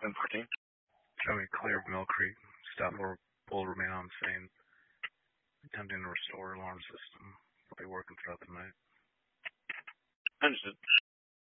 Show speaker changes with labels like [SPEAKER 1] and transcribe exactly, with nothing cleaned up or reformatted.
[SPEAKER 1] ten fourteen.
[SPEAKER 2] Show me clear of Mill Creek. Staff will will remain on scene. Attempting to restore alarm system. Will be working throughout the night.
[SPEAKER 1] Understood.